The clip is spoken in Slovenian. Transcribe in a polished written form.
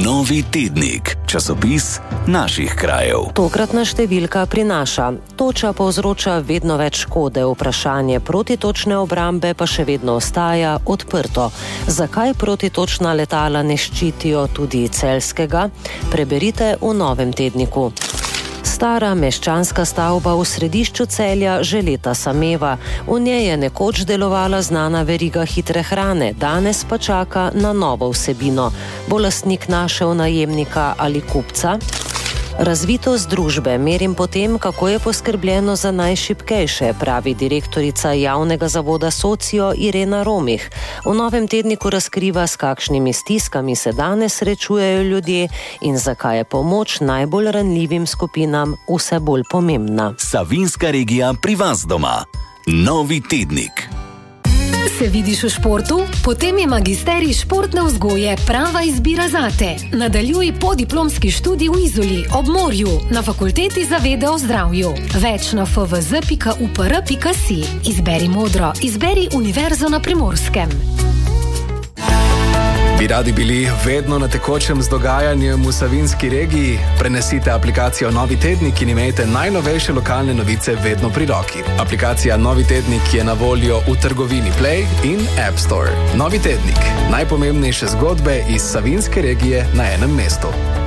Novi tednik, časopis naših krajev. Tokratna številka prinaša: toča povzroča vedno več škode, vprašanje protitočne obrambe pa še vedno ostaja odprto. Zakaj protitočna letala ne ščitijo tudi celjskega? Preberite v Novem tedniku. Stara meščanska stavba v središču Celja že leta sameva. V njej je nekoč delovala znana veriga hitre hrane, danes pa čaka na novo vsebino. Bo lastnik našel najemnika ali kupca? Razvitost družbe merim po tem, kako je poskrbljeno za najšibkejše, pravi direktorica javnega zavoda Socio Irena Romih. V Novem tedniku razkriva, s kakšnimi stiskami se danes srečujejo ljudje in zakaj je pomoč najbolj ranljivim skupinam vse bolj pomembna. Savinjska regija pri vas doma. Novi tednik. Se vidiš v športu? Potem je magisterij športne vzgoje prava izbira zate. Nadaljuj podiplomski študij v Izoli, ob morju, na Fakulteti za vede o zdravju. Več na fvz.upr.si. Izberi modro, izberi Univerzo na Primorskem. Bi radi bili vedno na tekočem z dogajanjem v Savinjski regiji? Prenesite aplikacijo Novi tednik in imejte najnovejše lokalne novice vedno pri roki. Aplikacija Novi tednik je na voljo v trgovini Play in App Store. Novi tednik. Najpomembnejše zgodbe iz Savinjske regije na enem mestu.